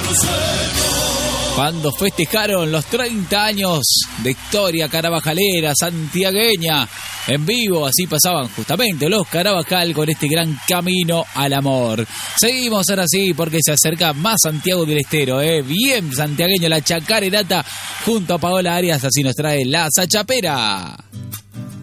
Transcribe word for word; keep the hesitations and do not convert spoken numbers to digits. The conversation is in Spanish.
Cuando festejaron los treinta años de historia carabajalera santiagueña en vivo, así pasaban justamente los Carabajal con este gran camino al amor. Seguimos ahora sí porque se acerca más Santiago del Estero, ¿eh? Bien santiagueño, la chacarerata junto a Paola Arias, así nos trae la Sachapera.